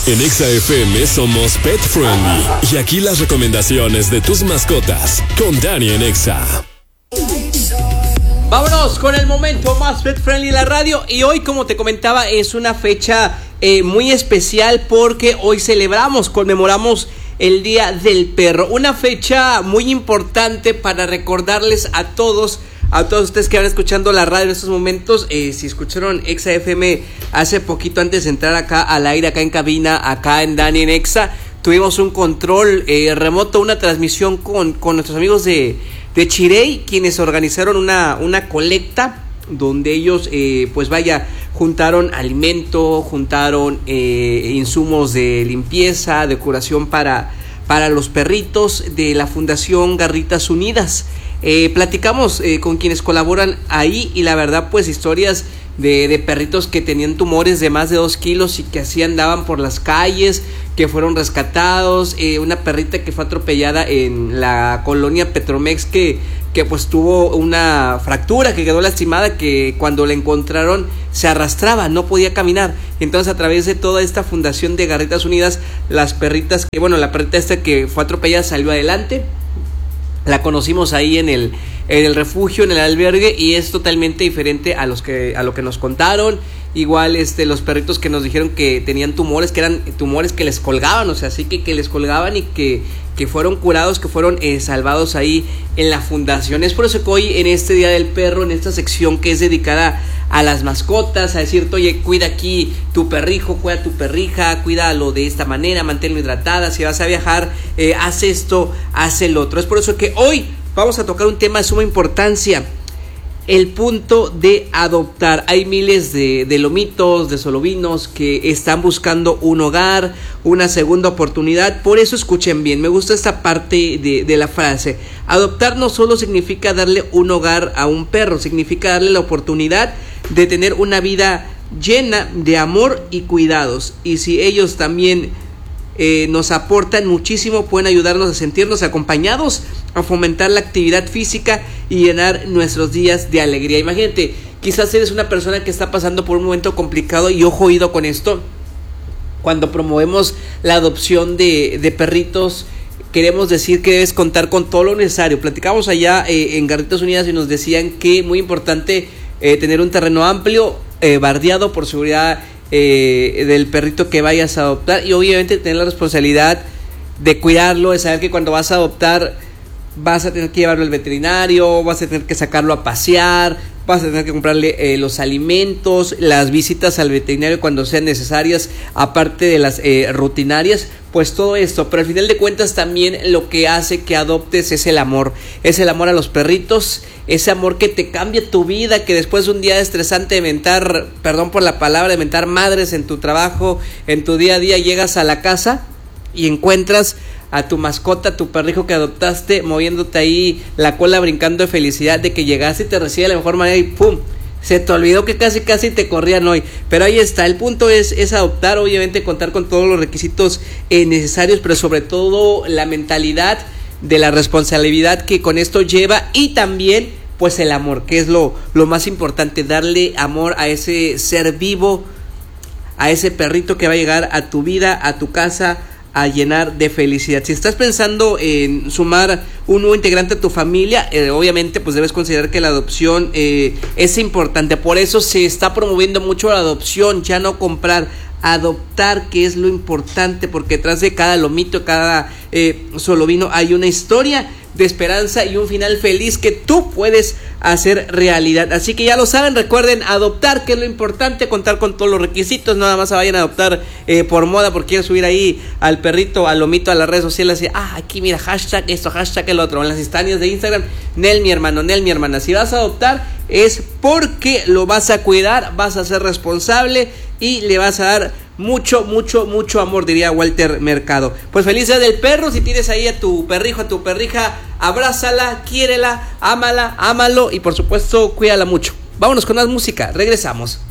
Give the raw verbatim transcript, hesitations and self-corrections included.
En Exa F M somos Pet Friendly y aquí las recomendaciones de tus mascotas con Dani en Exa. Vámonos con el momento más pet friendly de la radio. Y hoy, como te comentaba, es una fecha eh, muy especial porque hoy celebramos, conmemoramos el Día del Perro. Una fecha muy importante para recordarles a todos, a todos ustedes que van escuchando la radio en estos momentos. eh, Si escucharon Exa F M hace poquito antes de entrar acá al aire, acá en cabina, acá en Dani en Exa, tuvimos un control eh, remoto, una transmisión con, con nuestros amigos de... de Chirey, quienes organizaron una, una colecta donde ellos, eh, pues vaya, juntaron alimento, juntaron eh, insumos de limpieza, de curación para, para los perritos de la Fundación Garritas Unidas. Eh, platicamos eh, con quienes colaboran ahí y la verdad, pues historias de, de perritos que tenían tumores de más de dos kilos y que así andaban por las calles, que fueron rescatados, eh, una perrita que fue atropellada en la colonia Petromex que, que pues tuvo una fractura, que quedó lastimada, que cuando la encontraron se arrastraba, no podía caminar. Entonces, a través de toda esta fundación de Garritas Unidas, las perritas, que bueno, la perrita esta que fue atropellada salió adelante. La conocimos ahí en el, en el refugio, en el albergue, y es totalmente diferente a los que a lo que nos contaron. Igual este los perritos que nos dijeron que tenían tumores, que eran tumores que les colgaban, o sea, así que, que les colgaban y que, que fueron curados, que fueron eh, salvados ahí en la fundación. Es por eso que hoy en este Día del Perro, en esta sección que es dedicada a las mascotas, a decirte, oye, cuida aquí tu perrijo, cuida tu perrija, cuídalo de esta manera, manténlo hidratada, si vas a viajar, eh, haz esto, haz el otro. Es por eso que hoy vamos a tocar un tema de suma importancia, el punto de adoptar. Hay miles de, de lomitos, de solovinos que están buscando un hogar, una segunda oportunidad. Por eso escuchen bien, me gusta esta parte de, de la frase. Adoptar no solo significa darle un hogar a un perro, significa darle la oportunidad de tener una vida llena de amor y cuidados. Y si ellos también eh, nos aportan muchísimo, pueden ayudarnos a sentirnos acompañados, a fomentar la actividad física y llenar nuestros días de alegría. Imagínate, quizás eres una persona que está pasando por un momento complicado, y ojo oído con esto, cuando promovemos la adopción de, de perritos, queremos decir que debes contar con todo lo necesario. Platicamos allá eh, en Garritas Unidas y nos decían que muy importante eh, tener un terreno amplio, eh, bardeado por seguridad eh, del perrito que vayas a adoptar, y obviamente tener la responsabilidad de cuidarlo, de saber que cuando vas a adoptar vas a tener que llevarlo al veterinario, vas a tener que sacarlo a pasear, vas a tener que comprarle eh, los alimentos, las visitas al veterinario cuando sean necesarias, aparte de las eh, rutinarias, pues todo esto. Pero al final de cuentas también lo que hace que adoptes es el amor, es el amor a los perritos, ese amor que te cambia tu vida, que después de un día estresante de mentar, perdón por la palabra, de mentar madres en tu trabajo, en tu día a día, llegas a la casa y encuentras a tu mascota, a tu perrijo que adoptaste, moviéndote ahí la cola, brincando de felicidad de que llegaste y te recibe de la mejor manera, y pum, se te olvidó que casi casi te corrían hoy. Pero ahí está, el punto es, es adoptar, obviamente contar con todos los requisitos eh, necesarios, pero sobre todo la mentalidad de la responsabilidad que con esto lleva, y también pues el amor, que es lo, lo más importante, darle amor a ese ser vivo, a ese perrito que va a llegar a tu vida, a tu casa, a llenar de felicidad. Si estás pensando en sumar un nuevo integrante a tu familia, eh, obviamente pues debes considerar que la adopción eh, es importante. Por eso se está promoviendo mucho la adopción, ya no comprar, adoptar, que es lo importante, porque detrás de cada lomito, cada eh, solovino hay una historia de esperanza y un final feliz que tú puedes hacer realidad. Así que ya lo saben, recuerden adoptar, que es lo importante, contar con todos los requisitos. No nada más se vayan a adoptar eh, por moda, porque quieren subir ahí al perrito, al lomito a las redes sociales y ah, aquí mira, hashtag esto, hashtag el otro, en las historias de Instagram, Nel mi hermano, Nel mi hermana. Si vas a adoptar es porque lo vas a cuidar, vas a ser responsable y le vas a dar mucho, mucho, mucho amor, diría Walter Mercado. Pues feliz día del perro. Si tienes ahí a tu perrijo, a tu perrija, abrázala, quiérela, ámala, ámalo y por supuesto cuídala mucho. Vámonos con más música, regresamos.